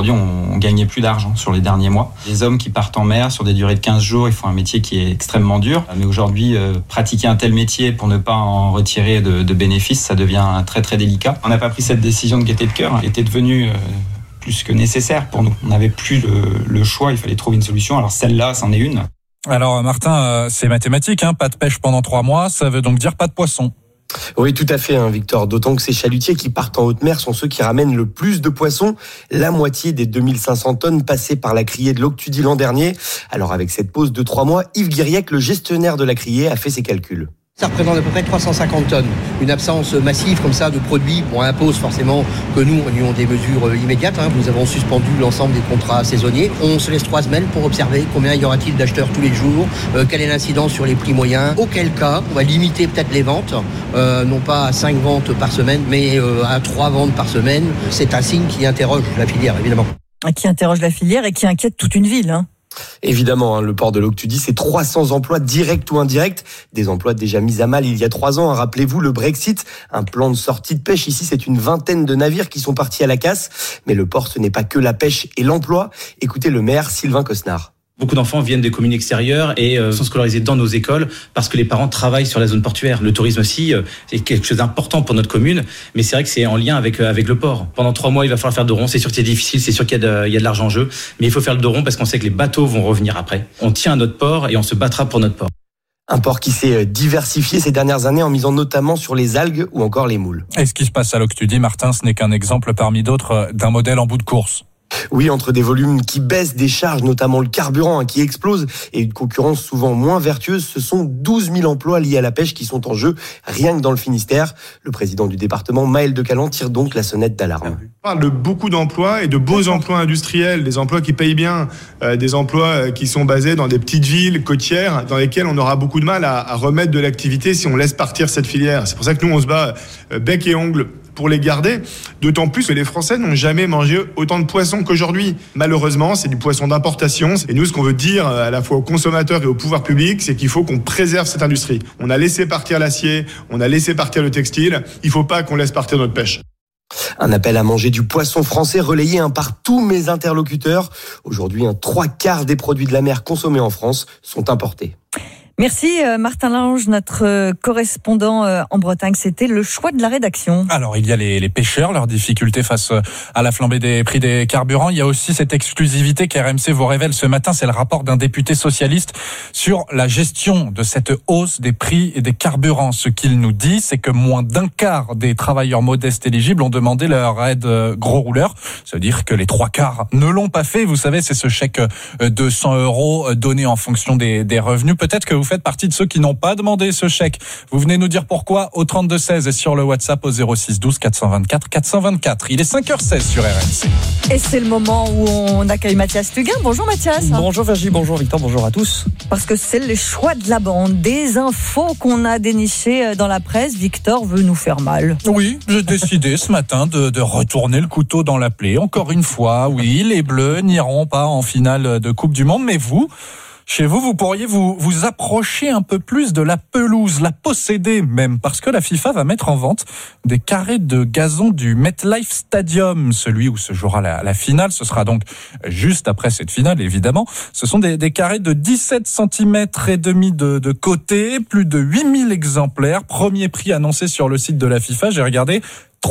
aujourd'hui, on gagnait plus d'argent sur les derniers mois. Les hommes qui partent en mer sur des durées de 15 jours, ils font un métier qui est extrêmement dur. Mais aujourd'hui, pratiquer un tel métier pour ne pas en retirer de bénéfices, ça devient très très délicat. On n'a pas pris cette décision de gaieté de cœur, elle était devenue plus que nécessaire pour nous. On n'avait plus le choix, il fallait trouver une solution. Alors celle-là, c'en est une. Alors Martin, c'est mathématique, pas de pêche pendant 3 mois, ça veut donc dire pas de poisson. Oui, tout à fait, Victor. D'autant que ces chalutiers qui partent en haute mer sont ceux qui ramènent le plus de poissons. La moitié des 2500 tonnes passées par la criée de l'Octudie l'an dernier. Alors avec cette pause de 3 mois, Yves Guiriec, le gestionnaire de la criée, a fait ses calculs. Ça représente à peu près 350 tonnes. Une absence massive comme ça de produits impose forcément que nous ayons des mesures immédiates. Nous avons suspendu l'ensemble des contrats saisonniers. On se laisse 3 semaines pour observer combien y aura-t-il d'acheteurs tous les jours, quelle est l'incidence sur les prix moyens. Auquel cas, on va limiter peut-être les ventes, non pas à 5 ventes par semaine, mais à 3 ventes par semaine. C'est un signe qui interroge la filière, évidemment. Qui interroge la filière et qui inquiète toute une ville. Évidemment, le port de l'Octudie, c'est 300 emplois directs ou indirects. Des emplois déjà mis à mal il y a 3 ans. Rappelez-vous, le Brexit, un plan de sortie de pêche. Ici, c'est une vingtaine de navires qui sont partis à la casse. Mais le port, ce n'est pas que la pêche et l'emploi. Écoutez le maire Sylvain Cosnard. Beaucoup d'enfants viennent des communes extérieures et sont scolarisés dans nos écoles parce que les parents travaillent sur la zone portuaire. Le tourisme aussi, c'est quelque chose d'important pour notre commune, mais c'est vrai que c'est en lien avec le port. Pendant 3 mois, il va falloir faire de rond. C'est sûr que c'est difficile, c'est sûr qu'il y a de l'argent en jeu, mais il faut faire le de rond parce qu'on sait que les bateaux vont revenir après. On tient à notre port et on se battra pour notre port. Un port qui s'est diversifié ces dernières années en misant notamment sur les algues ou encore les moules. Et ce qui se passe à l'Octudie, Martin, ce n'est qu'un exemple parmi d'autres d'un modèle en bout de course. Oui, entre des volumes qui baissent, des charges, notamment le carburant qui explose, et une concurrence souvent moins vertueuse, ce sont 12 000 emplois liés à la pêche qui sont en jeu, rien que dans le Finistère. Le président du département, Maël Decalan, tire donc la sonnette d'alarme. On parle de beaucoup d'emplois et de beaux emplois industriels, des emplois qui payent bien, des emplois qui sont basés dans des petites villes côtières, dans lesquelles on aura beaucoup de mal à remettre de l'activité si on laisse partir cette filière. C'est pour ça que nous, on se bat bec et ongles pour les garder, d'autant plus que les Français n'ont jamais mangé autant de poissons qu'aujourd'hui. Malheureusement, c'est du poisson d'importation. Et nous, ce qu'on veut dire à la fois aux consommateurs et au pouvoir public, c'est qu'il faut qu'on préserve cette industrie. On a laissé partir l'acier, on a laissé partir le textile, il ne faut pas qu'on laisse partir notre pêche. Un appel à manger du poisson français relayé par tous mes interlocuteurs. Aujourd'hui, 3/4 des produits de la mer consommés en France sont importés. Merci Martin Lange, notre correspondant en Bretagne. C'était le choix de la rédaction. Alors, il y a les pêcheurs, leurs difficultés face à la flambée des prix des carburants. Il y a aussi cette exclusivité qu'RMC vous révèle ce matin. C'est le rapport d'un député socialiste sur la gestion de cette hausse des prix et des carburants. Ce qu'il nous dit, c'est que moins d'1/4 des travailleurs modestes éligibles ont demandé leur aide gros rouleur. Ça veut dire que les 3/4 ne l'ont pas fait. Vous savez, c'est ce chèque de 100 € donné en fonction des revenus. Peut-être que vous faites partie de ceux qui n'ont pas demandé ce chèque. Vous venez nous dire pourquoi au 32-16 et sur le WhatsApp au 06-12 424 424. Il est 5h16 sur RMC. Et c'est le moment où on accueille Mathias Tuguin. Bonjour Mathias. Bonjour Virginie, bonjour Victor, bonjour à tous. Parce que c'est le choix de la bande, des infos qu'on a dénichées dans la presse. Victor veut nous faire mal. Oui, j'ai décidé ce matin de retourner le couteau dans la plaie. Encore une fois, oui, les Bleus n'iront pas en finale de Coupe du Monde, mais vous... Chez vous, vous pourriez vous approcher un peu plus de la pelouse, la posséder même, parce que la FIFA va mettre en vente des carrés de gazon du MetLife Stadium, celui où se jouera la finale. Ce sera donc juste après cette finale, évidemment. Ce sont des carrés de 17 cm et demi de côté, plus de 8000 exemplaires. Premier prix annoncé sur le site de la FIFA. J'ai regardé.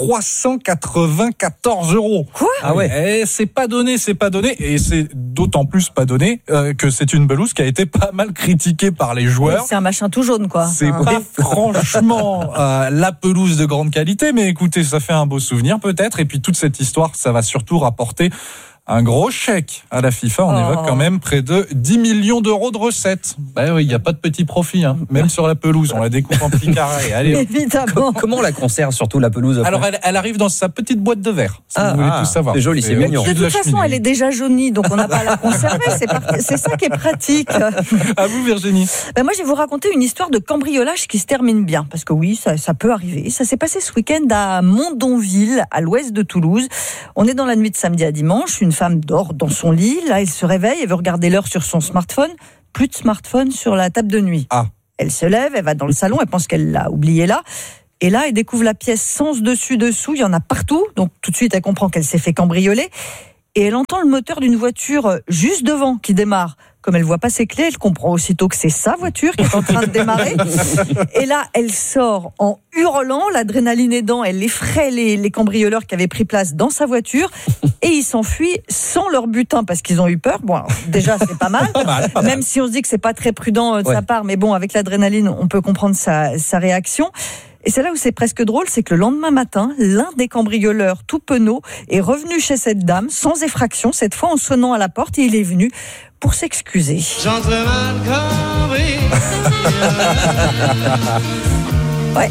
394 €. Quoi ? Ah ouais. Et c'est pas donné. Et c'est d'autant plus pas donné que c'est une pelouse qui a été pas mal critiquée par les joueurs. C'est un machin tout jaune, quoi. C'est pas franchement la pelouse de grande qualité, mais écoutez, ça fait un beau souvenir peut-être. Et puis toute cette histoire, ça va surtout rapporter un gros chèque à la FIFA. On évoque quand même près de 10 millions € de recettes. Ben oui, il n'y a pas de petit profit, même sur la pelouse. On la découpe en petits carrés. Allez. Évidemment. Comment on la conserve, surtout la pelouse après ? Alors, elle arrive dans sa petite boîte de verte, si vous voulez tout savoir. C'est joli, c'est mignon. De toute façon, elle est déjà jaunie, donc on n'a pas à la conserver. C'est ça qui est pratique. À vous, Virginie. Moi, je vais vous raconter une histoire de cambriolage qui se termine bien. Parce que oui, ça peut arriver. Ça s'est passé ce week-end à Mondonville, à l'ouest de Toulouse. On est dans la nuit de samedi à dimanche. Une femme dort dans son lit. Là, elle se réveille, elle veut regarder l'heure sur son smartphone. Plus de smartphone sur la table de nuit. Elle se lève, elle va dans le salon, elle pense qu'elle l'a oublié là. Et là, elle découvre la pièce sans dessus-dessous. Il y en a partout. Donc, tout de suite, elle comprend qu'elle s'est fait cambrioler. et elle entend le moteur d'une voiture juste devant qui démarre. Comme elle voit pas ses clés, elle comprend aussitôt que c'est sa voiture qui est en train de démarrer. Et là, elle sort en hurlant, l'adrénaline aidant, elle effraie les cambrioleurs qui avaient pris place dans sa voiture et ils s'enfuient sans leur butin parce qu'ils ont eu peur. Bon, alors, déjà, c'est pas mal. Même si on se dit que c'est pas très prudent de sa part, mais bon, avec l'adrénaline, on peut comprendre sa réaction. Et c'est là où c'est presque drôle, c'est que le lendemain matin, l'un des cambrioleurs tout penaud est revenu chez cette dame, sans effraction, cette fois en sonnant à la porte, et il est venu pour s'excuser. Gentleman Ouais.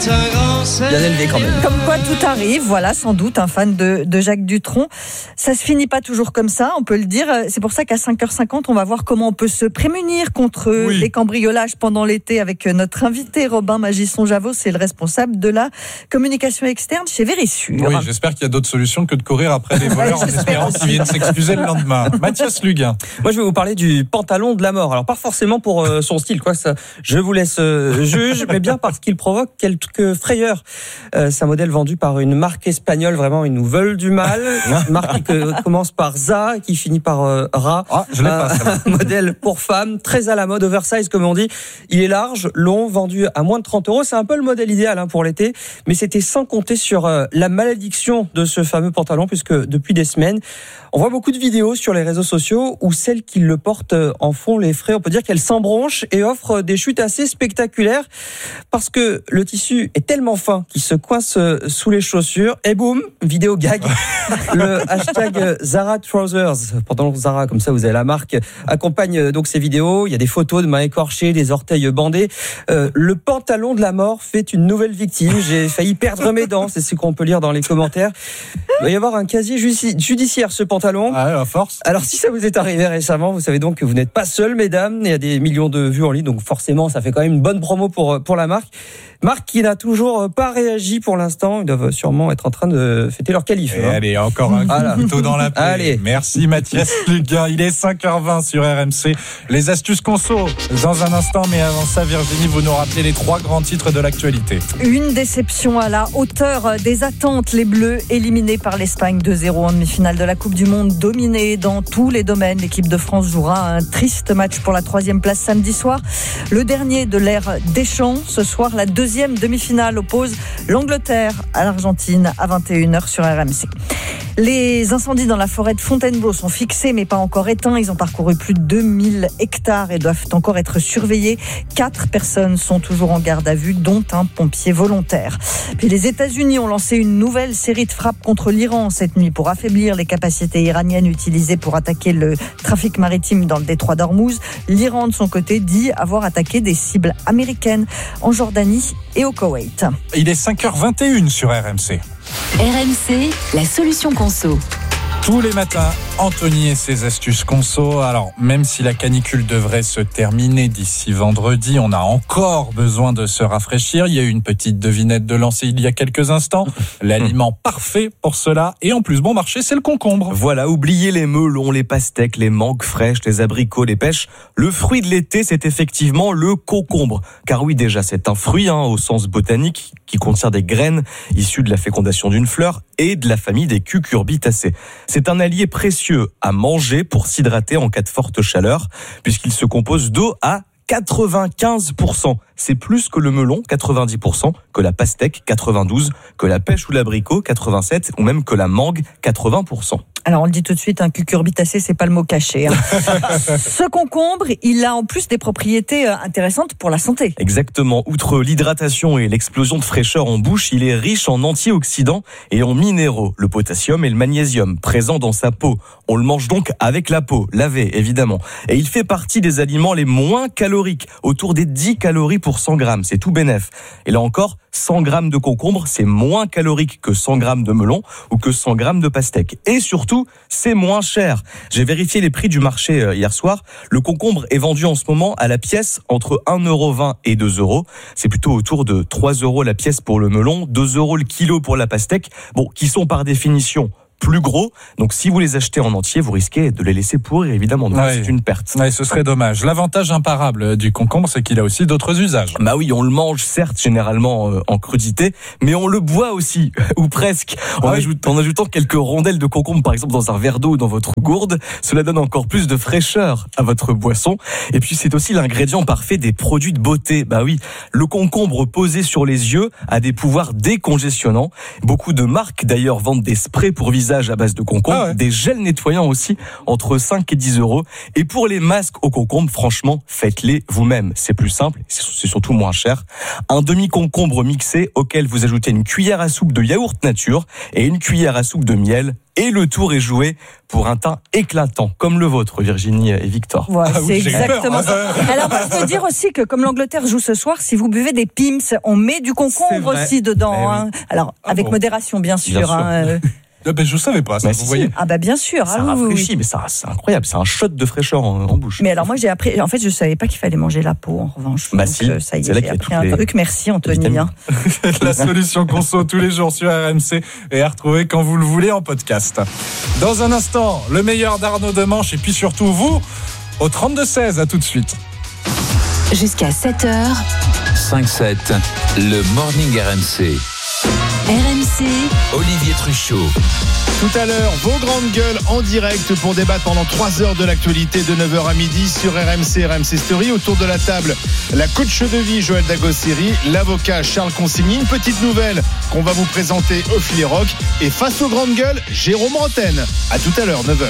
Bien élevé quand même. Comme quoi tout arrive, voilà, sans doute un fan de Jacques Dutronc. Ça se finit pas toujours comme ça, on peut le dire. C'est pour ça qu'à 5h50, on va voir comment on peut se prémunir contre les cambriolages pendant l'été avec notre invité Robin Magisson-Javot, c'est le responsable de la communication externe chez Verisure. Oui, j'espère qu'il y a d'autres solutions que de courir après des voleurs en espérant qu'ils viennent s'excuser le lendemain. Mathias Luguin. Moi, je vais vous parler du pantalon de la mort. Alors, pas forcément pour son style, quoi. Ça, je vous laisse juge, mais bien parce qu'il provoque quelques frayeurs. C'est un modèle vendu par une marque espagnole, vraiment, ils nous veulent du mal. Une marque qui commence par ZA, qui finit par Ra. Ah, je l'ai pas. Un modèle pour femmes, très à la mode, oversize, comme on dit. Il est large, long, vendu à moins de 30 €. C'est un peu le modèle idéal pour l'été, mais c'était sans compter sur la malédiction de ce fameux pantalon, puisque depuis des semaines, on voit beaucoup de vidéos sur les réseaux sociaux où celles qui le portent en font les frais. On peut dire qu'elles s'embronchent et offrent des chutes assez spectaculaires parce que le tissu est tellement fin qu'il se coince sous les chaussures. Et boum, vidéo gag. Le hashtag Zara Trousers, pantalon Zara, comme ça vous avez la marque, accompagne donc ces vidéos. Il y a des photos de mains écorchées, des orteils bandés. Le pantalon de la mort fait une nouvelle victime. J'ai failli perdre mes dents, c'est ce qu'on peut lire dans les commentaires. Il va y avoir un casier judiciaire, ce pantalon. Ah, à force. Alors, si ça vous est arrivé récemment, vous savez donc que vous n'êtes pas seul, mesdames. Il y a des millions de vues en ligne, donc forcément, ça fait quand même une bonne promo pour la marque. Marque qui n'a toujours pas réagi pour l'instant. Ils doivent sûrement être en train de fêter leur qualif. Allez, encore un coup couteau dans la plaie. Allez. Merci Mathias Luguin. Il est 5h20 sur RMC. Les astuces conso dans un instant, mais avant ça, Virginie, vous nous rappelez les 3 grands titres de l'actualité. Une déception à la hauteur des attentes. Les Bleus éliminés par l'Espagne 2-0 en demi-finale de la Coupe du Monde, dominés dans tous les domaines. L'équipe de France jouera un triste match pour la 3e place samedi soir. Le dernier de l'ère Deschamps. Ce soir, la 2e demi-finale oppose l'Angleterre à l'Argentine à 21h sur RMC. Les incendies dans la forêt de Fontainebleau sont fixés mais pas encore éteints. Ils ont parcouru plus de 2000 hectares et doivent encore être surveillés. 4 personnes sont toujours en garde à vue, dont un pompier volontaire. Puis les États-Unis ont lancé une nouvelle série de frappes contre l'Iran cette nuit pour affaiblir les capacités iraniennes utilisées pour attaquer le trafic maritime dans le détroit d'Ormuz. L'Iran, de son côté, dit avoir attaqué des cibles américaines en Jordanie et au Koweït. Il est 5h21 sur RMC. RMC, la solution conso. Tous les matins, Anthony et ses astuces conso. Alors, même si la canicule devrait se terminer d'ici vendredi, on a encore besoin de se rafraîchir. Il y a eu une petite devinette de lancer il y a quelques instants. L'aliment parfait pour cela. Et en plus, bon marché, c'est le concombre. Voilà, oubliez les melons, les pastèques, les mangues fraîches, les abricots, les pêches. Le fruit de l'été, c'est effectivement le concombre. Car oui, déjà, c'est un fruit, au sens botanique, qui contient des graines issues de la fécondation d'une fleur et de la famille des cucurbitacées. C'est un allié précieux à manger pour s'hydrater en cas de forte chaleur, puisqu'il se compose d'eau à 95%. C'est plus que le melon, 90%, que la pastèque, 92%, que la pêche ou l'abricot, 87%, ou même que la mangue, 80%. Alors on le dit tout de suite, un cucurbitacé, c'est pas le mot caché. Ce concombre, il a en plus des propriétés intéressantes pour la santé. Exactement. Outre l'hydratation et l'explosion de fraîcheur en bouche, il est riche en antioxydants et en minéraux, le potassium et le magnésium, présents dans sa peau. On le mange donc avec la peau, lavée évidemment. Et il fait partie des aliments les moins caloriques, autour des 10 calories pour 100 grammes. C'est tout bénef. Et là encore, 100 grammes de concombre, c'est moins calorique que 100 grammes de melon ou que 100 grammes de pastèque. Et surtout, c'est moins cher. J'ai vérifié les prix du marché hier soir. Le concombre est vendu en ce moment à la pièce entre 1,20 € et 2 €. C'est plutôt autour de 3 € la pièce pour le melon, 2 € le kilo pour la pastèque. Bon, qui sont par définition plus gros. Donc si vous les achetez en entier, vous risquez de les laisser pourrir, évidemment. Donc c'est une perte. Ouais, ce serait dommage. L'avantage imparable du concombre, c'est qu'il a aussi d'autres usages. Bah oui, on le mange certes généralement en crudité, mais on le boit aussi, ou presque. En ajoutant quelques rondelles de concombre, par exemple, dans un verre d'eau ou dans votre gourde, cela donne encore plus de fraîcheur à votre boisson. Et puis c'est aussi l'ingrédient parfait des produits de beauté. Bah oui, le concombre posé sur les yeux a des pouvoirs décongestionnants. Beaucoup de marques d'ailleurs vendent des sprays pour visage à base de concombre, des gels nettoyants aussi, entre 5 et 10 euros. Et pour les masques au concombre, franchement, faites-les vous-même. C'est plus simple, c'est surtout moins cher. Un demi-concombre mixé auquel vous ajoutez une cuillère à soupe de yaourt nature et une cuillère à soupe de miel. Et le tour est joué pour un teint éclatant, comme le vôtre, Virginie et Victor. Ouais, c'est exactement ça. Alors, moi, je veux dire aussi que, comme l'Angleterre joue ce soir, si vous buvez des Pims, on met du concombre aussi dedans. Hein. Alors, avec modération, bien sûr. Bien sûr. Ben, je savais pas ça, vous voyez. Ah bah bien sûr. Ça rafraîchit, mais ça, c'est incroyable. C'est un shot de fraîcheur en bouche. Mais alors moi j'ai appris, en fait je savais pas qu'il fallait manger la peau en revanche. Bah donc, si, ça y est, c'est là j'ai appris un truc. Merci Anthony. La solution conso tous les jours sur RMC et à retrouver quand vous le voulez en podcast. Dans un instant, le meilleur d'Arnaud Demanche et puis surtout vous au 32-16. À tout de suite. Jusqu'à 7h. 5-7, le Morning RMC. RMC, Olivier Truchot. Tout à l'heure, vos grandes gueules en direct pour débattre pendant 3 heures de l'actualité de 9h à midi sur RMC, RMC Story. Autour de la table, la coach de vie Joël Dagosseri, l'avocat Charles Consigny. Une petite nouvelle qu'on va vous présenter au filet rock. Et face aux grandes gueules, Jérôme Rantaine. À tout à l'heure, 9h.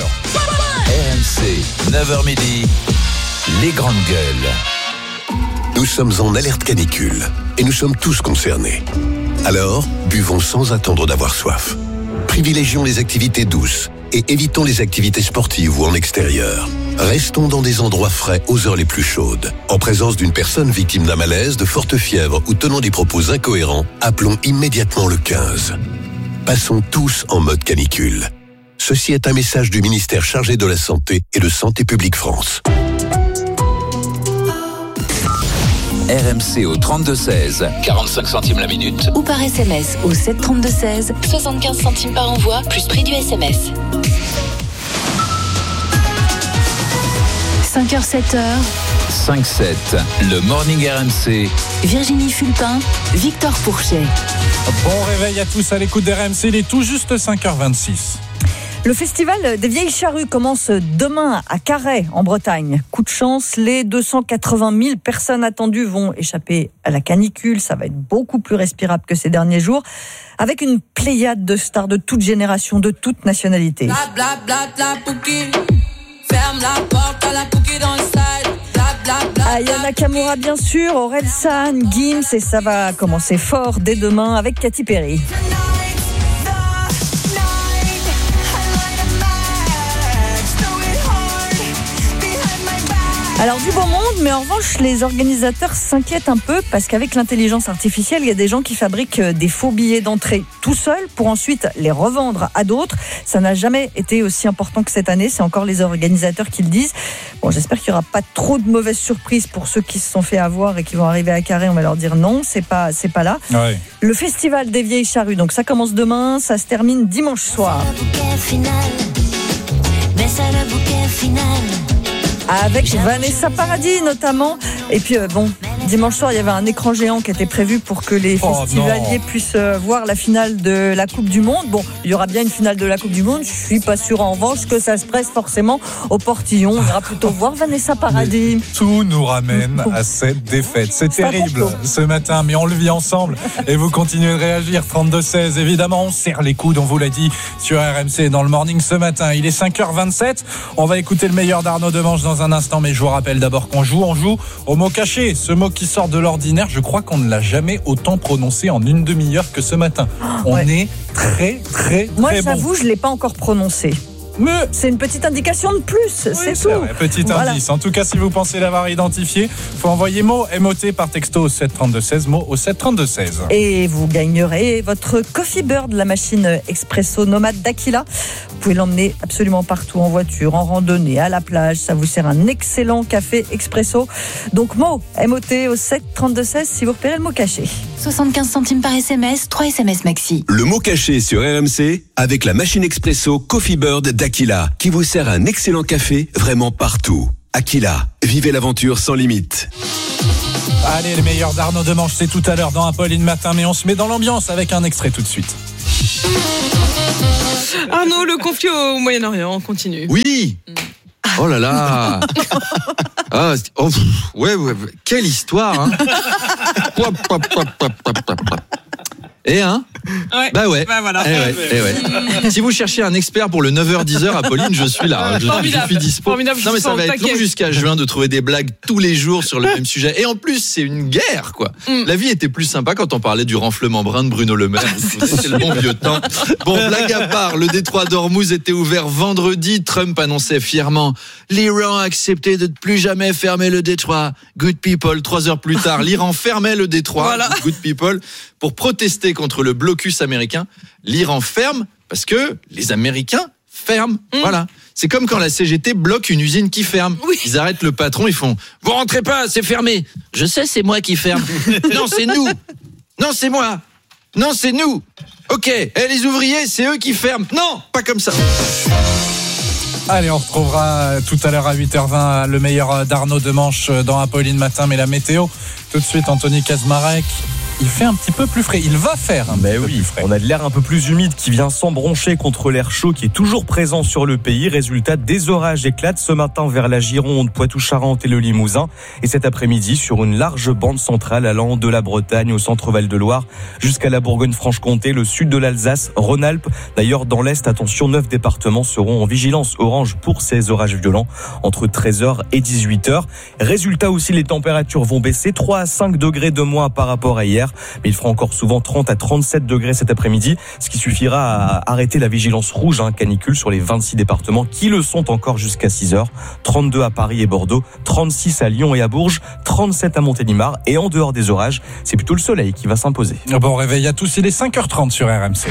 RMC, 9h midi, les grandes gueules. Nous sommes en alerte canicule et nous sommes tous concernés. Alors, buvons sans attendre d'avoir soif. Privilégions les activités douces et évitons les activités sportives ou en extérieur. Restons dans des endroits frais aux heures les plus chaudes. En présence d'une personne victime d'un malaise, de forte fièvre ou tenant des propos incohérents, appelons immédiatement le 15. Passons tous en mode canicule. Ceci est un message du ministère chargé de la Santé et de Santé publique France. RMC au 32-16, 45 centimes la minute. Ou par SMS au 732-16, 75 centimes par envoi, plus prix du SMS. 5h, 7h. 5-7, le Morning RMC. Virginie Fulpin, Victor Pourchet. Bon réveil à tous à l'écoute d'RMC, il est tout juste 5h26. Le festival des Vieilles Charrues commence demain à Carhaix, en Bretagne. Coup de chance, les 280 000 personnes attendues vont échapper à la canicule. Ça va être beaucoup plus respirable que ces derniers jours, avec une pléiade de stars de toute génération, de toute nationalité. Bla bla bla bla Pouki. Ferme la porte à la Pouki dans le side. Aya Nakamura bien sûr, Orelsan, Gims, et ça va commencer fort dès demain avec Katy Perry. Alors du beau monde, mais en revanche les organisateurs s'inquiètent un peu parce qu'avec l'intelligence artificielle, il y a des gens qui fabriquent des faux billets d'entrée tout seuls pour ensuite les revendre à d'autres. Ça n'a jamais été aussi important que cette année, c'est encore les organisateurs qui le disent. Bon, j'espère qu'il n'y aura pas trop de mauvaises surprises pour ceux qui se sont fait avoir et qui vont arriver à Carhaix. On va leur dire non, c'est pas là. Ouais. Le festival des Vieilles Charrues, donc ça commence demain, ça se termine dimanche soir. Avec Vanessa Paradis notamment. Et puis dimanche soir il y avait un écran géant qui était prévu pour que les festivaliers puissent voir la finale de la Coupe du Monde. Bon, il y aura bien une finale de la Coupe du Monde. Je suis pas sûr en revanche que ça se presse forcément au portillon. On ira plutôt voir Vanessa Paradis. Mais tout nous ramène à cette défaite. C'est terrible ce matin, mais on le vit ensemble. Et vous continuez de réagir. 32-16, évidemment, on serre les coudes, on vous l'a dit sur RMC dans le morning ce matin. Il est 5h27. On va écouter le meilleur d'Arnaud Demanche dans un instant, mais je vous rappelle d'abord qu'on joue au mot caché. Ce mot qui sort de l'ordinaire, je crois qu'on ne l'a jamais autant prononcé en une demi-heure que ce matin. On est très bon. Moi, j'avoue, je ne l'ai pas encore prononcé. Mais c'est une petite indication de plus, c'est tout. Vrai, petit indice. En tout cas, si vous pensez l'avoir identifié, faut envoyer mot MOT par texto au 732-16, mot au 732-16. Et vous gagnerez votre Coffee Bird, la machine expresso nomade d'Aquila. Vous pouvez l'emmener absolument partout, en voiture, en randonnée, à la plage. Ça vous sert un excellent café expresso. Donc mot MOT au 732-16 si vous repérez le mot caché. 75 centimes par SMS, 3 SMS maxi. Le mot caché sur RMC avec la machine expresso Coffee Bird d'Aquila qui vous sert un excellent café vraiment partout. Aquila, vivez l'aventure sans limite. Allez, les meilleurs d'Arnaud Demanche, c'est tout à l'heure dans Apolline Matin, mais on se met dans l'ambiance avec un extrait tout de suite. Arnaud, le conflit au Moyen-Orient, on continue. Oui. Oh là là. Ouais, quelle histoire, hein. Et ouais. Bah ouais. Bah voilà. Ouais. Si vous cherchez un expert pour le 9h-10h, Apolline, je suis là. Je suis dispo. Formidable. Non mais ça va être long jusqu'à juin de trouver des blagues tous les jours sur le même sujet. Et en plus, c'est une guerre, quoi. La vie était plus sympa quand on parlait du renflement brun de Bruno Le Maire. C'est le bon vieux temps. Bon, blague à part, le détroit d'Ormuz était ouvert vendredi. Trump annonçait fièrement « L'Iran a accepté de ne plus jamais fermer le détroit. Good people ». 3 heures plus tard, l'Iran fermait le détroit. Voilà. Good people. Pour protester contre le blocus américain, l'Iran ferme parce que les Américains ferment. Voilà. C'est comme quand la CGT bloque une usine qui ferme. Oui. Ils arrêtent le patron, ils font « Vous rentrez pas, c'est fermé !»« Je sais, c'est moi qui ferme. »« Non, c'est nous. Non, c'est moi. Non, c'est nous. Ok, les ouvriers, c'est eux qui ferment. Non, pas comme ça. » Allez, on retrouvera tout à l'heure à 8h20 le meilleur d'Arnaud Demanche dans Apolline Matin, mais la météo, tout de suite Anthony Kazmarek. Il fait un petit peu plus frais. Il va faire un peu plus frais. On a de l'air un peu plus humide qui vient s'embroncher contre l'air chaud qui est toujours présent sur le pays. Résultat, des orages éclatent ce matin vers la Gironde, Poitou-Charentes et le Limousin. Et cet après-midi, sur une large bande centrale allant de la Bretagne au centre Val-de-Loire jusqu'à la Bourgogne-Franche-Comté, le sud de l'Alsace, Rhône-Alpes. D'ailleurs, dans l'Est, attention, 9 départements seront en vigilance orange pour ces orages violents entre 13h et 18h. Résultat aussi, les températures vont baisser 3 à 5 degrés de moins par rapport à hier. Mais il fera encore souvent 30 à 37 degrés cet après-midi, ce qui suffira à arrêter la vigilance rouge, canicule sur les 26 départements qui le sont encore jusqu'à 6h. 32 à Paris et Bordeaux, 36 à Lyon et à Bourges, 37 à Montélimar. Et en dehors des orages, c'est plutôt le soleil qui va s'imposer. Bon réveil à tous, il est 5h30 sur RMC.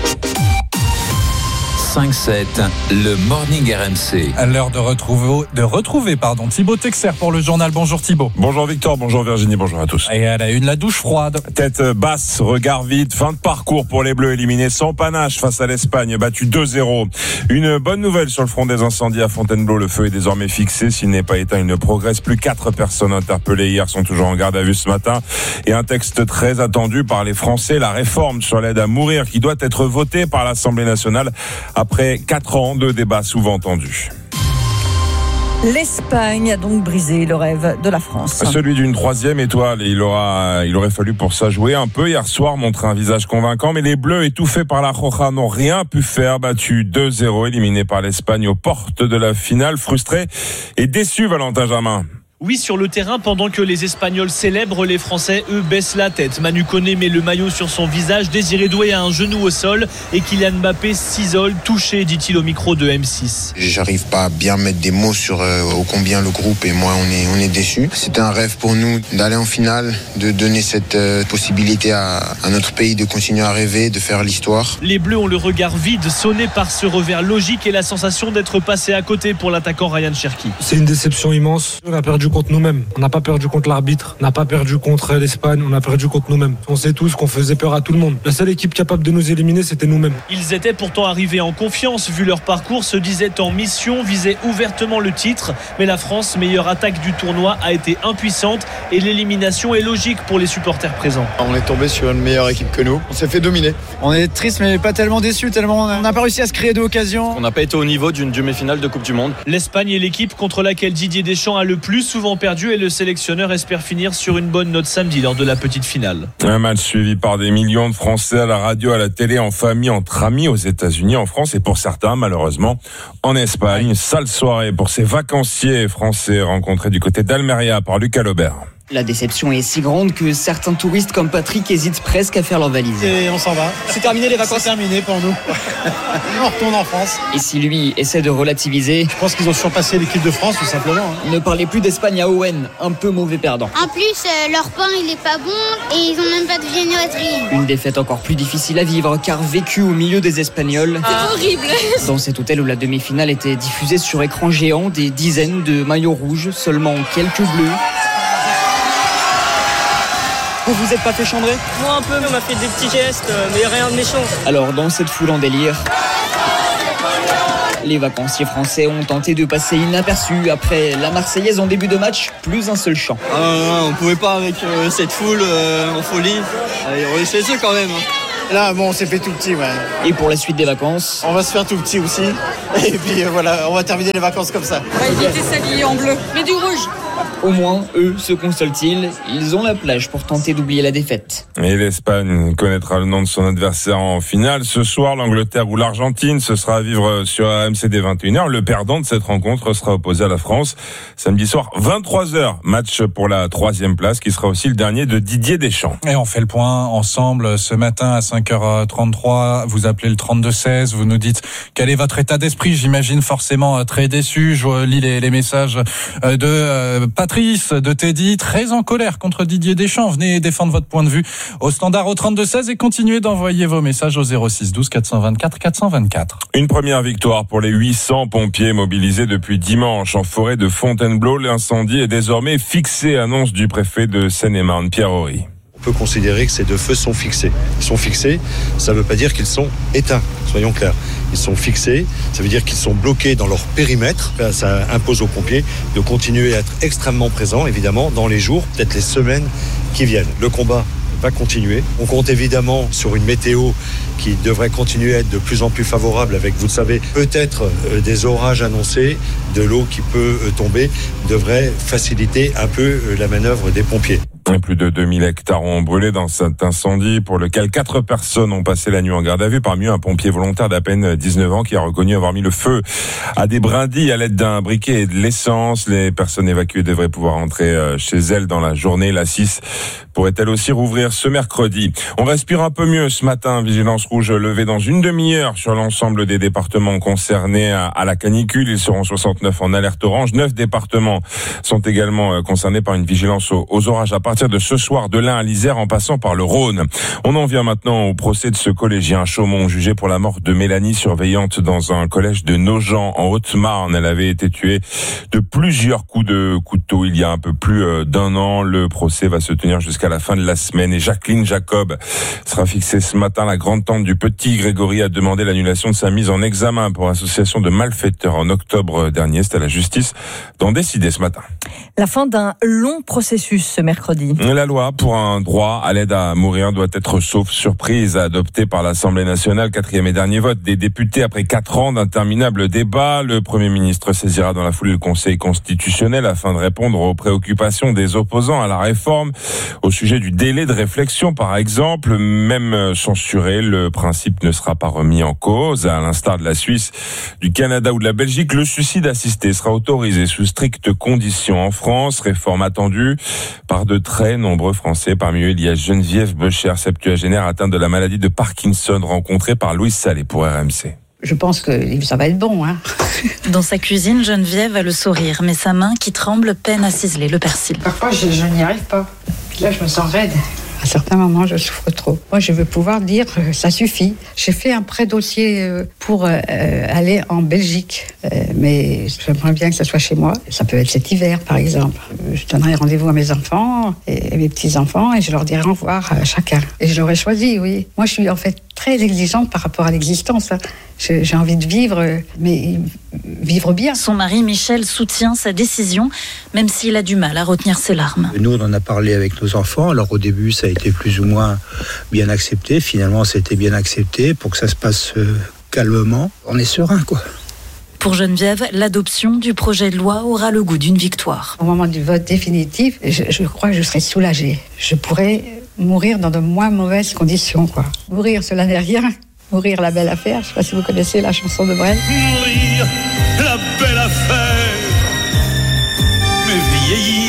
5-7, le Morning RMC. À l'heure de retrouver Thibaut Texer pour le journal. Bonjour Thibaut. Bonjour Victor, bonjour Virginie, bonjour à tous. Et à la une, la douche froide. Tête basse, regard vide, fin de parcours pour les Bleus éliminés sans panache face à l'Espagne, battu 2-0. Une bonne nouvelle sur le front des incendies à Fontainebleau, le feu est désormais fixé. S'il n'est pas éteint, il ne progresse plus. 4 personnes interpellées hier sont toujours en garde à vue ce matin. Et un texte très attendu par les Français, la réforme sur l'aide à mourir qui doit être votée par l'Assemblée nationale après 4 ans de débats souvent tendus. L'Espagne a donc brisé le rêve de la France. Celui d'une 3e étoile. Il aurait fallu pour ça jouer un peu hier soir, montrer un visage convaincant, mais les Bleus, étouffés par la Roja, n'ont rien pu faire. Battus 2-0, éliminés par l'Espagne aux portes de la finale. Frustrés et déçus, Valentin Jamin. Oui, sur le terrain, pendant que les Espagnols célèbrent, les Français, eux, baissent la tête. Manu Koné met le maillot sur son visage, Désiré Doué a un genou au sol et Kylian Mbappé s'isole, touché, dit-il au micro de M6. J'arrive pas à bien mettre des mots sur ô combien le groupe et moi on est déçus. C'était un rêve pour nous d'aller en finale, de donner cette possibilité à notre pays de continuer à rêver, de faire l'histoire. Les Bleus ont le regard vide, sonné par ce revers logique et la sensation d'être passé à côté pour l'attaquant Ryan Cherki. C'est une déception immense. On a perdu contre nous-mêmes. On n'a pas perdu contre l'arbitre, on n'a pas perdu contre l'Espagne, on a perdu contre nous-mêmes. On sait tous qu'on faisait peur à tout le monde. La seule équipe capable de nous éliminer, c'était nous-mêmes. Ils étaient pourtant arrivés en confiance, vu leur parcours, se disaient en mission, visaient ouvertement le titre. Mais la France, meilleure attaque du tournoi, a été impuissante et l'élimination est logique pour les supporters présents. On est tombé sur une meilleure équipe que nous. On s'est fait dominer. On est triste mais pas tellement déçus, tellement on n'a pas réussi à se créer d'occasion. On n'a pas été au niveau d'une demi-finale de Coupe du Monde. L'Espagne est l'équipe contre laquelle Didier Deschamps a le plus souvent perdu et le sélectionneur espère finir sur une bonne note samedi lors de la petite finale. Un match suivi par des millions de Français à la radio, à la télé, en famille, entre amis, aux États-Unis, en France et pour certains, malheureusement, en Espagne. Sale soirée pour ces vacanciers français rencontrés du côté d'Almeria par Lucas Laubert. La déception est si grande que certains touristes comme Patrick hésitent presque à faire leur valise. Et on s'en va. C'est terminé les vacances. C'est terminé pour nous. On retourne en France. Et si lui essaie de relativiser, je pense qu'ils ont surpassé l'équipe de France tout simplement. Ne parlez plus d'Espagne à Owen, un peu mauvais perdant. En plus, leur pain il est pas bon et ils ont même pas de viennoiserie. Une défaite encore plus difficile à vivre car vécue au milieu des Espagnols. C'est horrible. Dans cet hôtel où la demi-finale était diffusée sur écran géant, des dizaines de maillots rouges, seulement quelques bleus. Vous vous êtes pas fait chambrer? Moi un peu, on m'a fait des petits gestes, mais rien de méchant. Alors dans cette foule en délire, les vacanciers français ont tenté de passer inaperçus après la Marseillaise en début de match, plus un seul chant. On pouvait pas avec cette foule en folie. On est chez eux quand même. Là, bon, on s'est fait tout petit, ouais. Et pour la suite des vacances, on va se faire tout petit aussi. Et puis voilà, on va terminer les vacances comme ça. On va éviter s'habiller en bleu, mais du rouge. Au moins, eux, se consolent-ils. Ils ont la plage pour tenter d'oublier la défaite. Et l'Espagne connaîtra le nom de son adversaire en finale. Ce soir, l'Angleterre ou l'Argentine, ce sera à vivre sur RMC dès 21h. Le perdant de cette rencontre sera opposé à la France. Samedi soir, 23h, match pour la 3e place, qui sera aussi le dernier de Didier Deschamps. Et on fait le point ensemble ce matin à 5h33. Vous appelez le 32-16. Vous nous dites quel est votre état d'esprit. J'imagine forcément très déçu. Je lis les messages de Patrice, de Teddy, très en colère contre Didier Deschamps. Venez défendre votre point de vue au standard au 32-16 et continuez d'envoyer vos messages au 06 12 424 424. Une première victoire pour les 800 pompiers mobilisés depuis dimanche en forêt de Fontainebleau. L'incendie est désormais fixé, annonce du préfet de Seine-et-Marne, Pierre Horry. On peut considérer que ces deux feux sont fixés. Ils sont fixés, ça ne veut pas dire qu'ils sont éteints, soyons clairs. Ils sont fixés, ça veut dire qu'ils sont bloqués dans leur périmètre. Ça impose aux pompiers de continuer à être extrêmement présents, évidemment, dans les jours, peut-être les semaines qui viennent. Le combat va continuer. On compte évidemment sur une météo qui devrait continuer à être de plus en plus favorable avec, vous le savez, peut-être des orages annoncés, de l'eau qui peut tomber, devrait faciliter un peu la manœuvre des pompiers. Plus de 2000 hectares ont brûlé dans cet incendie pour lequel 4 personnes ont passé la nuit en garde à vue. Parmi eux, un pompier volontaire d'à peine 19 ans qui a reconnu avoir mis le feu à des brindilles à l'aide d'un briquet et de l'essence. Les personnes évacuées devraient pouvoir rentrer chez elles dans la journée. La 6 pourrait-elle aussi rouvrir ce mercredi. On respire un peu mieux ce matin. Vigilance rouge levée dans une demi-heure sur l'ensemble des départements concernés à la canicule. Ils seront 69 en alerte orange. 9 départements sont également concernés par une vigilance aux orages à partir de ce soir, de l'Ain à l'Isère en passant par le Rhône. On en vient maintenant au procès de ce collégien à Chaumont, jugé pour la mort de Mélanie, surveillante dans un collège de Nogent en Haute-Marne. Elle avait été tuée de plusieurs coups de couteau il y a un peu plus d'un an. Le procès va se tenir jusqu'à la fin de la semaine et Jacqueline Jacob sera fixée ce matin. La grande-tante du petit Grégory a demandé l'annulation de sa mise en examen pour association de malfaiteurs en octobre dernier. C'est à la justice d'en décider ce matin. La fin d'un long processus ce mercredi. La loi pour un droit à l'aide à mourir doit être, sauf surprise, adoptée par l'Assemblée nationale. 4e et dernier vote des députés après 4 ans d'interminables débats. Le Premier ministre saisira dans la foulée le Conseil constitutionnel afin de répondre aux préoccupations des opposants à la réforme. Au sujet du délai de réflexion, par exemple, même censuré, le principe ne sera pas remis en cause. À l'instar de la Suisse, du Canada ou de la Belgique, le suicide assisté sera autorisé sous strictes conditions en France. Réforme attendue par de très nombreux Français. Parmi eux, il y a Geneviève Becher, septuagénaire atteinte de la maladie de Parkinson, rencontrée par Louise Salé pour RMC. Je pense que ça va être bon. Dans sa cuisine, Geneviève a le sourire, mais sa main qui tremble peine à ciseler le persil. Parfois, je n'y arrive pas. Puis là, je me sens raide. À certains moments, je souffre trop. Moi, je veux pouvoir dire ça suffit. J'ai fait un pré-dossier pour aller en Belgique, mais j'aimerais bien que ça soit chez moi. Ça peut être cet hiver, par exemple. Je donnerai rendez-vous à mes enfants et mes petits-enfants et je leur dirai au revoir à chacun. Et je l'aurais choisi, oui. Moi, je suis en fait très exigeante par rapport à l'existence. J'ai envie de vivre, mais vivre bien. Son mari, Michel, soutient sa décision, même s'il a du mal à retenir ses larmes. Nous, on en a parlé avec nos enfants. Alors au début, ça a été plus ou moins bien accepté. Finalement, c'était bien accepté pour que ça se passe calmement. On est serein, quoi. Pour Geneviève, l'adoption du projet de loi aura le goût d'une victoire. Au moment du vote définitif, je crois que je serai soulagée. Je pourrais mourir dans de moins mauvaises conditions, quoi. Mourir, cela n'est rien. Mourir, la belle affaire. Je ne sais pas si vous connaissez la chanson de Brel. Mourir, la belle affaire. Mais vieillir.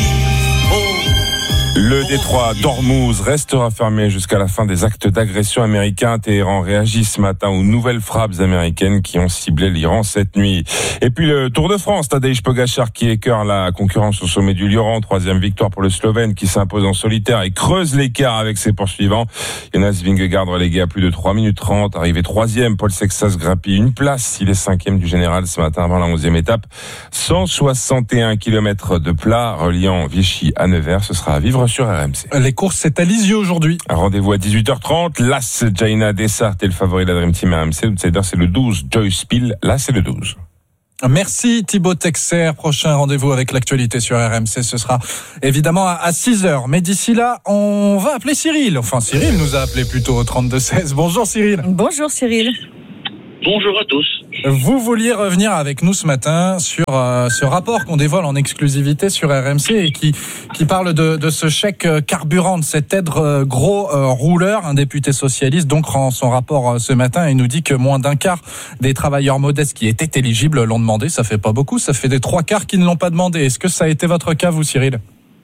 Le détroit d'Ormuz restera fermé jusqu'à la fin des actes d'agression américains. Téhéran réagit ce matin aux nouvelles frappes américaines qui ont ciblé l'Iran cette nuit. Et puis le Tour de France, Tadej Pogačar qui écœure la concurrence au sommet du Lioran. 3e victoire pour le Slovène qui s'impose en solitaire et creuse l'écart avec ses poursuivants. Jonas Vingegaard relégué à plus de 3 minutes 30. Arrivé 3e, Paul Sexas grappille une place. Il est 5e du général ce matin avant la 11e étape. 161 km de plat reliant Vichy à Nevers. Ce sera à vivre sur RMC. Les courses, c'est à Lisieux aujourd'hui. Rendez-vous à 18h30. L'As Jaina Dessart est le favori de la Dream Team RMC. L'outsider, c'est le 12. Joyce Spiel. Là, c'est le 12. Merci Thibaut Texer. Prochain rendez-vous avec l'actualité sur RMC, ce sera évidemment à 6h. Mais d'ici là, on va appeler Cyril. Enfin, Cyril nous a appelé plutôt au 32-16. Bonjour Cyril. Bonjour Cyril. Bonjour à tous. Vous vouliez revenir avec nous ce matin sur ce rapport qu'on dévoile en exclusivité sur RMC et qui parle de ce chèque carburant, de cette aide gros rouleur. Un député socialiste donc rend son rapport ce matin et nous dit que moins d'un quart des travailleurs modestes qui étaient éligibles l'ont demandé. Ça fait pas beaucoup, ça fait des 3/4 qui ne l'ont pas demandé. Est-ce que ça a été votre cas, vous Cyril ?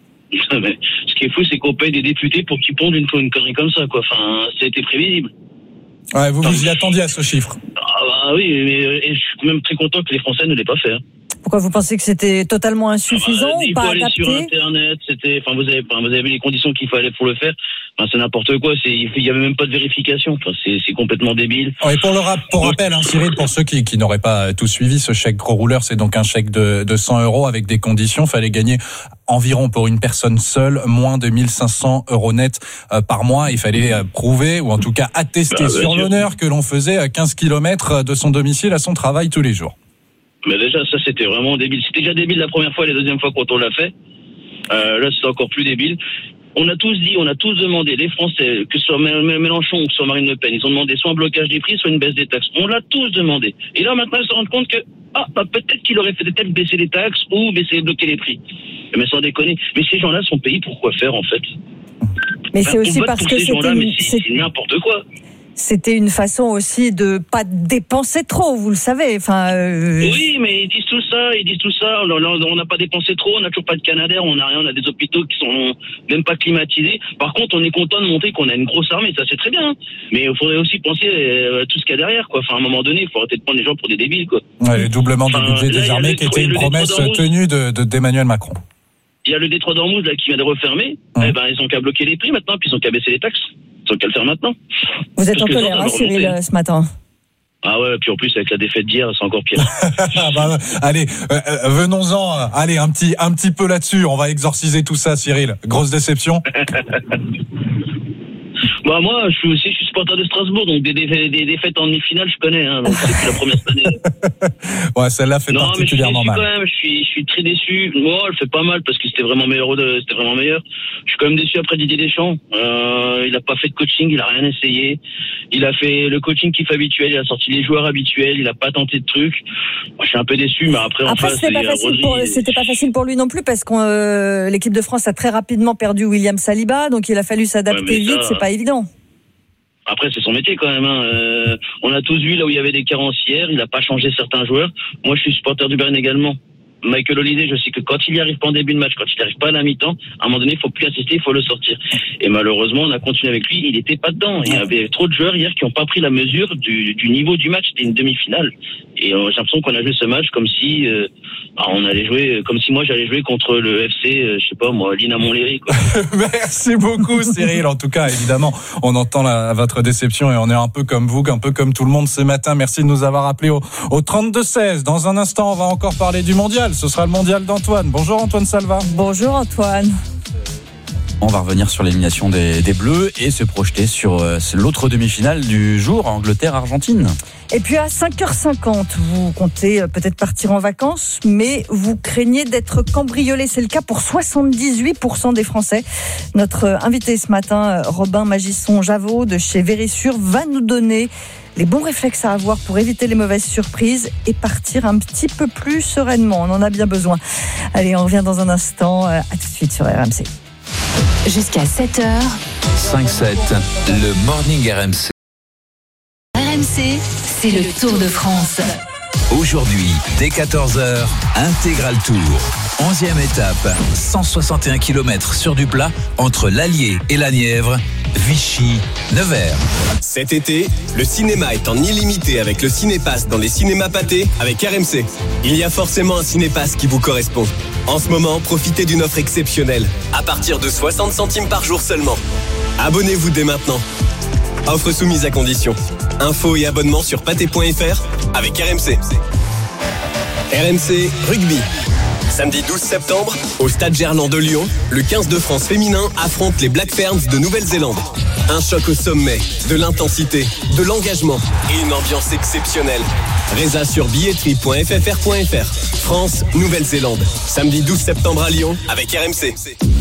Ce qui est fou, c'est qu'on paye des députés pour qu'ils pondent une connerie comme ça, quoi. Enfin, ça a été prévisible. Ouais, vous y attendiez à ce chiffre. Ah bah oui, mais je suis même très content que les Français ne l'aient pas fait. Pourquoi vous pensez que c'était totalement insuffisant ou pas adapté ? Il faut aller sur Internet, vous avez les conditions qu'il fallait pour le faire. Enfin, c'est n'importe quoi. Il y avait même pas de vérification. Enfin, c'est complètement débile. Et pour rappel, Cyril, pour ceux qui n'auraient pas tout suivi, ce chèque gros rouleur, c'est donc un chèque de 100 € avec des conditions. Fallait gagner environ pour une personne seule moins de 1 500 € net par mois. Il fallait prouver ou en tout cas attester sur l'honneur que l'on faisait 15 km de son domicile à son travail tous les jours. Mais déjà, ça, c'était vraiment débile. C'était déjà débile la première fois et la deuxième fois quand on l'a fait. Là, c'est encore plus débile. On a tous demandé, les Français, que ce soit Mélenchon ou que ce soit Marine Le Pen, ils ont demandé soit un blocage des prix, soit une baisse des taxes. On l'a tous demandé. Et là, maintenant, ils se rendent compte que, peut-être qu'il aurait peut-être baisser les taxes ou bloquer les prix. Mais sans déconner. Mais ces gens-là sont payés pour quoi faire, en fait? Mais c'est aussi parce que c'est n'importe quoi. C'était une façon aussi de pas dépenser trop, vous le savez. Oui, mais ils disent tout ça. On n'a pas dépensé trop, on n'a toujours pas de Canadair, on n'a rien, on a des hôpitaux qui sont même pas climatisés. Par contre, on est content de montrer qu'on a une grosse armée, ça c'est très bien. Mais il faudrait aussi penser à tout ce qu'il y a derrière, quoi. Enfin, à un moment donné, il faut arrêter de prendre les gens pour des débiles, quoi. Ouais, le doublement du budget des armées qui était une promesse tenue d'Emmanuel Macron. Il y a le détroit d'Ormuz là qui vient de refermer. Ils ont qu'à bloquer les prix maintenant, puis ils ont qu'à baisser les taxes. Ils ont qu'à le faire maintenant. Vous êtes en colère, Cyril, ce matin. Ah ouais, puis en plus avec la défaite d'hier, c'est encore pire. Allez, venons-en. Allez, un petit peu là-dessus. On va exorciser tout ça, Cyril. Grosse déception. Moi, je suis supporter de Strasbourg, donc des défaites en demi-finale, je connais. Donc c'est plus la première année. Ouais, celle-là fait particulièrement mal. Je suis très déçu. Moi, elle fait pas mal parce que c'était vraiment meilleur. Je suis quand même déçu après Didier Deschamps. Il a pas fait de coaching, il a rien essayé. Il a fait le coaching qu'il fait habituel, il a sorti les joueurs habituels, il a pas tenté de trucs. Moi, je suis un peu déçu, mais après c'était pas facile pour lui non plus parce que l'équipe de France a très rapidement perdu William Saliba, donc il a fallu s'adapter vite, c'est pas évident. Après, c'est son métier quand même. On a tous vu là où il y avait des carences hier, il n'a pas changé certains joueurs. Moi, je suis supporter du Bayern également. Michael Olise, je sais que quand il n'y arrive pas en début de match, quand il n'y arrive pas à la mi-temps, à un moment donné, il faut plus assister, il faut le sortir. Et malheureusement, on a continué avec lui, il n'était pas dedans. Il y avait trop de joueurs hier qui n'ont pas pris la mesure du niveau du match. C'était une demi-finale. Et j'ai l'impression qu'on a joué ce match comme si on allait jouer, comme si moi j'allais jouer contre le FC, je sais pas moi, Lina Montlhéry, quoi. Merci beaucoup, Cyril. En tout cas, évidemment, on entend votre déception et on est un peu comme vous, un peu comme tout le monde ce matin. Merci de nous avoir appelés au 32-16. Dans un instant, on va encore parler du mondial. Ce sera le mondial d'Antoine. Bonjour Antoine Salva. Bonjour Antoine. On va revenir sur l'élimination des Bleus et se projeter sur l'autre demi-finale du jour, Angleterre-Argentine. Et puis à 5h50, vous comptez peut-être partir en vacances, mais vous craignez d'être cambriolé. C'est le cas pour 78% des Français. Notre invité ce matin, Robin Magisson-Javot de chez Vérissure, va nous donner les bons réflexes à avoir pour éviter les mauvaises surprises et partir un petit peu plus sereinement. On en a bien besoin. Allez, on revient dans un instant. À tout de suite sur RMC. Jusqu'à 7h. 5-7, le Morning RMC. RMC, c'est le Tour de France. Aujourd'hui, dès 14h, Intégral Tour. 11e étape, 161 km sur du plat entre l'Allier et la Nièvre, Vichy, Nevers. Cet été, le cinéma est en illimité avec le Cinépass dans les cinémas pâtés avec RMC. Il y a forcément un Cinépass qui vous correspond. En ce moment, profitez d'une offre exceptionnelle, à partir de 60 centimes par jour seulement. Abonnez-vous dès maintenant. Offre soumise à condition. Infos et abonnements sur pâté.fr avec RMC. RMC Rugby. Samedi 12 septembre, au Stade Gerland de Lyon, le 15 de France féminin affronte les Black Ferns de Nouvelle-Zélande. Un choc au sommet, de l'intensité, de l'engagement et une ambiance exceptionnelle. Résa sur billetterie.ffr.fr. France, Nouvelle-Zélande. Samedi 12 septembre à Lyon avec RMC.